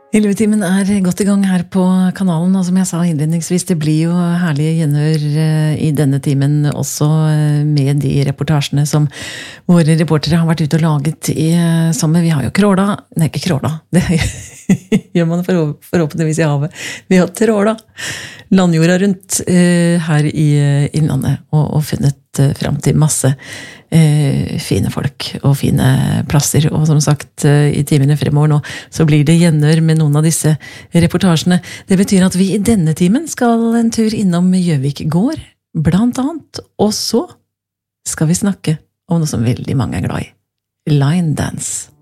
Elvetimen godt I gang her på kanalen, og som jeg sa innledningsvis, det blir jo herlige gjenhør I denne timen, også med de reportasjene som våre reportere har vært ute og laget I sommer. Vi har jo kråla, nei ikke kråla, det gjør man forhåpentligvis I havet. Vi har tråla landjorda rundt her I innlandet, og funnet frem til masse fine folk og fine plasser, og som sagt I timene fremover nå så blir det gjenhør med noen av disse reportasjene. Det betyr at vi I denne timen skal en tur innom Gjøvik gård blant annet, og så skal vi snakke om noe som veldig mange glad I, line dance.